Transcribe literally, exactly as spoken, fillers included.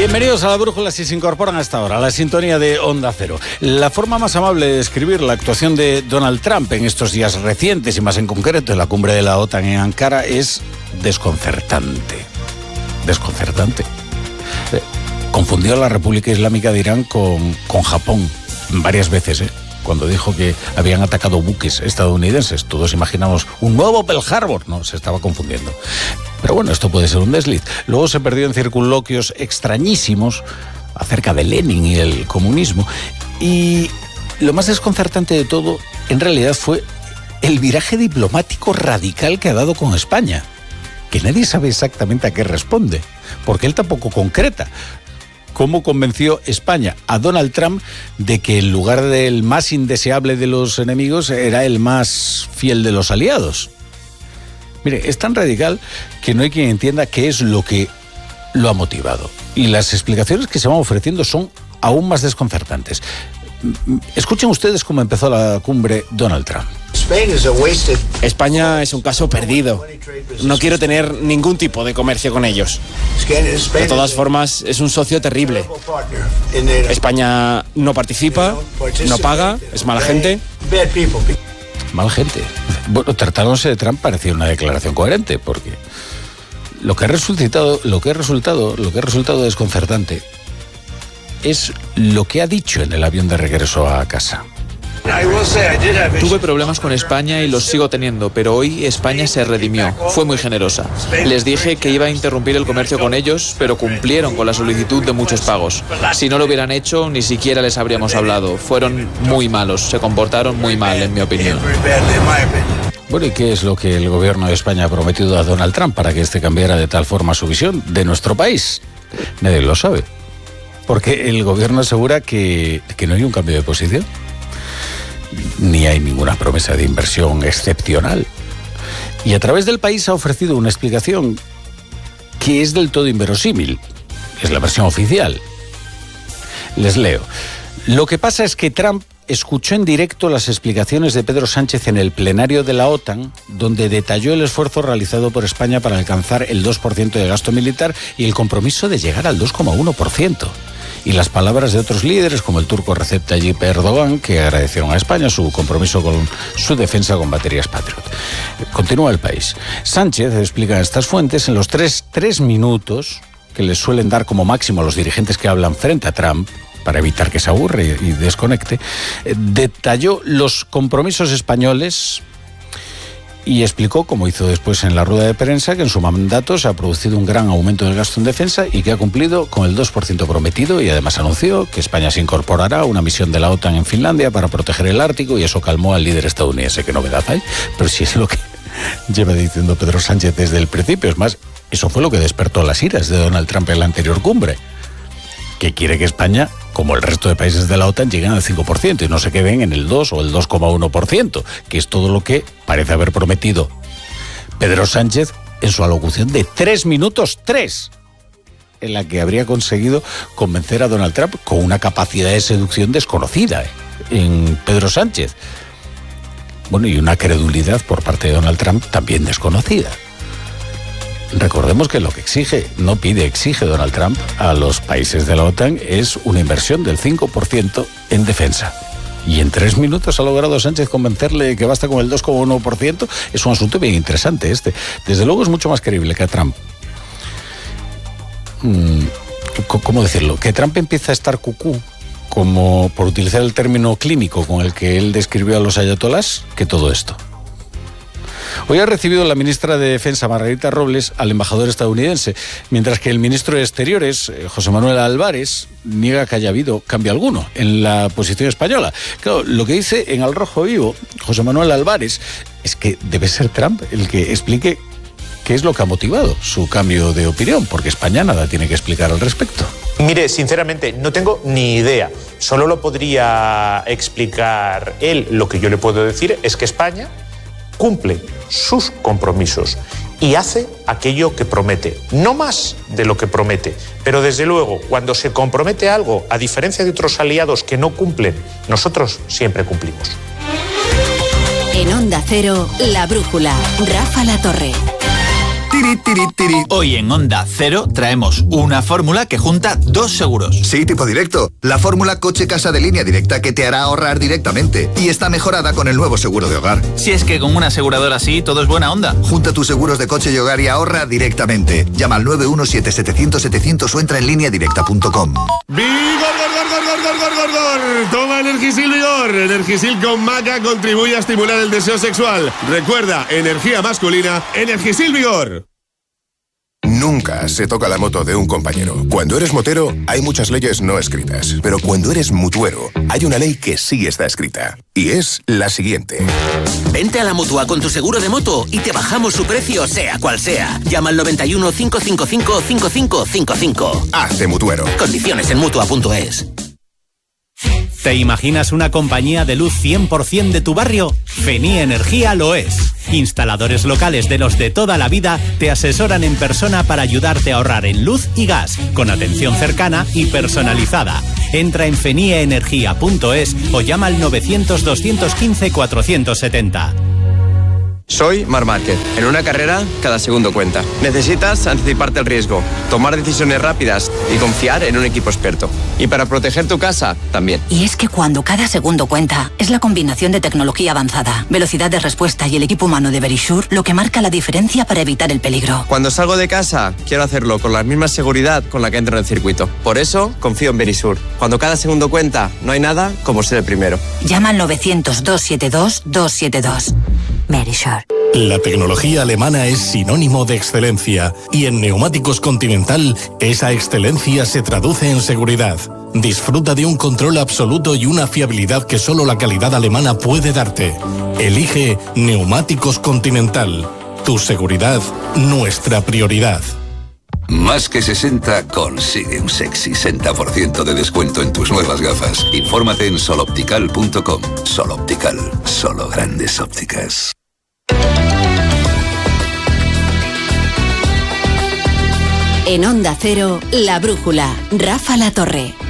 Bienvenidos a La Brújula si se incorporan hasta ahora a la sintonía de Onda Cero. La forma más amable de describir la actuación de Donald Trump en estos días recientes y más en concreto en la cumbre de la OTAN en Ankara es desconcertante. Desconcertante. Eh, confundió a la República Islámica de Irán con, con Japón varias veces, ¿eh? Cuando dijo que habían atacado buques estadounidenses. Todos imaginamos un nuevo Pearl Harbor. No, se estaba confundiendo. Pero bueno, esto puede ser un desliz. Luego se perdió en circunloquios extrañísimos acerca de Lenin y el comunismo. Y lo más desconcertante de todo, en realidad, fue el viraje diplomático radical que ha dado con España. Que nadie sabe exactamente a qué responde, porque él tampoco concreta. ¿Cómo convenció España a Donald Trump de que en lugar del más indeseable de los enemigos era el más fiel de los aliados? Mire, es tan radical que no hay quien entienda qué es lo que lo ha motivado. Y las explicaciones que se van ofreciendo son aún más desconcertantes. Escuchen ustedes cómo empezó la cumbre Donald Trump. España es un caso perdido. No quiero tener ningún tipo de comercio con ellos. De todas formas, es un socio terrible. España no participa, no paga, es mala gente. Mala gente. Bueno, tratándose de Trump parecía una declaración coherente, porque lo que ha resultado, lo que ha resultado, lo que ha resultado desconcertante es lo que ha dicho en el avión de regreso a casa. Tuve problemas con España y los sigo teniendo, pero hoy España se redimió. Fue muy generosa. Les dije que iba a interrumpir el comercio con ellos, pero cumplieron con la solicitud de muchos pagos. Si no lo hubieran hecho, ni siquiera les habríamos hablado. Fueron muy malos, se comportaron muy mal, en mi opinión. Bueno, ¿y qué es lo que el gobierno de España ha prometido a Donald Trump para que éste cambiara de tal forma su visión de nuestro país? Nadie lo sabe. Porque el gobierno asegura que, que no hay un cambio de posición. Ni hay ninguna promesa de inversión excepcional. Y a través del país ha ofrecido una explicación que es del todo inverosímil. Es la versión oficial. Les leo. Lo que pasa es que Trump escuchó en directo las explicaciones de Pedro Sánchez en el plenario de la OTAN, donde detalló el esfuerzo realizado por España para alcanzar el dos por ciento de gasto militar y el compromiso de llegar al dos coma uno por ciento. Y las palabras de otros líderes, como el turco Recep Tayyip Erdogan, que agradecieron a España su compromiso con su defensa con baterías Patriot. Continúa el país. Sánchez explica en estas fuentes, en los tres, tres minutos que les suelen dar como máximo a los dirigentes que hablan frente a Trump, para evitar que se aburre y desconecte, detalló los compromisos españoles y explicó, como hizo después en la rueda de prensa, que en su mandato se ha producido un gran aumento del gasto en defensa y que ha cumplido con el dos por ciento prometido, y además anunció que España se incorporará a una misión de la OTAN en Finlandia para proteger el Ártico, y eso calmó al líder estadounidense. Qué novedad hay, pero si es lo que lleva diciendo Pedro Sánchez desde el principio. Es más, eso fue lo que despertó las iras de Donald Trump en la anterior cumbre, que quiere que España, como el resto de países de la OTAN, lleguen al cinco por ciento y no se queden en el dos o el dos coma uno por ciento, que es todo lo que parece haber prometido Pedro Sánchez en su alocución de tres minutos tres, en la que habría conseguido convencer a Donald Trump con una capacidad de seducción desconocida ¿eh? en Pedro Sánchez. Bueno, y una credulidad por parte de Donald Trump también desconocida. Recordemos que lo que exige, no pide, exige Donald Trump a los países de la OTAN es una inversión del cinco por ciento en defensa. Y en tres minutos ha logrado Sánchez convencerle que basta con el dos coma uno por ciento. Es un asunto bien interesante este. Desde luego es mucho más creíble que a Trump. ¿Cómo decirlo? Que Trump empieza a estar cucú, como por utilizar el término clínico con el que él describió a los ayatolás, que todo esto. Hoy ha recibido la ministra de Defensa, Margarita Robles, al embajador estadounidense, mientras que el ministro de Exteriores, José Manuel Álvarez, niega que haya habido cambio alguno en la posición española. Claro, lo que dice en Al Rojo Vivo José Manuel Álvarez es que debe ser Trump el que explique qué es lo que ha motivado su cambio de opinión, porque España nada tiene que explicar al respecto. Mire, sinceramente, no tengo ni idea. Solo lo podría explicar él. Lo que yo le puedo decir es que España cumple sus compromisos y hace aquello que promete, no más de lo que promete, pero desde luego cuando se compromete algo, a diferencia de otros aliados que no cumplen, nosotros siempre cumplimos. En Onda Cero, La Brújula, Rafa La Torre. Tiri, tiri, tiri. Hoy en Onda Cero traemos una fórmula que junta dos seguros. Sí, tipo directo. La fórmula coche-casa de Línea Directa que te hará ahorrar directamente. Y está mejorada con el nuevo seguro de hogar. Si es que con una aseguradora así todo es buena onda. Junta tus seguros de coche y hogar y ahorra directamente. Llama al nueve uno siete siete cero cero setecientos o entra en línea directa punto com. ¡Vigor, gor, gor, gor, gor, gor, gor, gor! Toma Energisil Vigor. Energisil con maca contribuye a estimular el deseo sexual. Recuerda, energía masculina, Energisil Vigor. Nunca se toca la moto de un compañero. Cuando eres motero, hay muchas leyes no escritas. Pero cuando eres mutuero, hay una ley que sí está escrita. Y es la siguiente. Vente a la Mutua con tu seguro de moto y te bajamos su precio, sea cual sea. Llama al noventa y uno, cinco cinco cinco, cinco cinco cinco cinco. Hazte mutuero. Condiciones en mutua punto es. ¿Te imaginas una compañía de luz cien por ciento de tu barrio? Fenie Energía lo es. Instaladores locales de los de toda la vida te asesoran en persona para ayudarte a ahorrar en luz y gas, con atención cercana y personalizada. Entra en fenie energía punto es o llama al novecientos, doscientos quince, cuatrocientos setenta. Soy Marc Márquez. En una carrera, cada segundo cuenta. Necesitas anticiparte al riesgo, tomar decisiones rápidas y confiar en un equipo experto. Y para proteger tu casa, también. Y es que cuando cada segundo cuenta, es la combinación de tecnología avanzada, velocidad de respuesta y el equipo humano de Verisure lo que marca la diferencia para evitar el peligro. Cuando salgo de casa, quiero hacerlo con la misma seguridad con la que entro en el circuito. Por eso, confío en Verisure. Cuando cada segundo cuenta, no hay nada como ser el primero. Llama al novecientos, doscientos setenta y dos, doscientos setenta y dos. Verisure. La tecnología alemana es sinónimo de excelencia y en Neumáticos Continental esa excelencia se traduce en seguridad. Disfruta de un control absoluto y una fiabilidad que solo la calidad alemana puede darte. Elige Neumáticos Continental. Tu seguridad, nuestra prioridad. Más que sesenta consigue un sexy sesenta por ciento de descuento en tus nuevas gafas. Infórmate en soloptical punto com. Soloptical, solo grandes ópticas. En Onda Cero, La Brújula, Rafa La Torre.